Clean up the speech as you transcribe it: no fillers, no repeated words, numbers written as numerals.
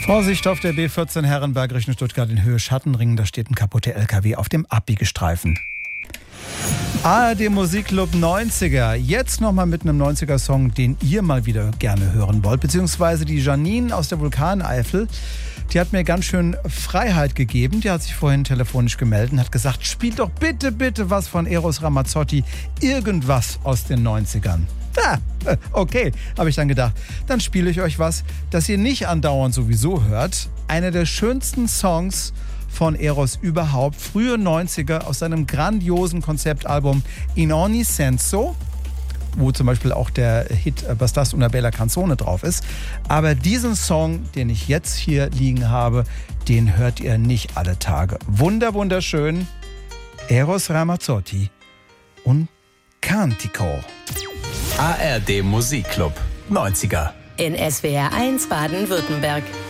Vorsicht auf der B14 Herrenberg Richtung Stuttgart in Höhe Schattenring. Da steht ein kaputter LKW auf dem Abbiegestreifen. ARD Musikclub 90er. Jetzt nochmal mit einem 90er-Song, den ihr mal wieder gerne hören wollt. Beziehungsweise die Janine aus der Vulkaneifel. Die hat mir ganz schön Freiheit gegeben. Die hat sich vorhin telefonisch gemeldet und hat gesagt, spielt doch bitte, bitte was von Eros Ramazzotti. Irgendwas aus den 90ern. Okay, habe ich dann gedacht. Dann spiele ich euch was, das ihr nicht andauernd sowieso hört. Einer der schönsten Songs von Eros überhaupt. Frühe 90er aus seinem grandiosen Konzeptalbum In Ogni Senso, wo zum Beispiel auch der Hit Bastas una bella canzone drauf ist. Aber diesen Song, den ich jetzt hier liegen habe, den hört ihr nicht alle Tage. Wunderschön. Eros Ramazzotti und Cantico. ARD Musikclub 90er. In SWR 1 Baden-Württemberg.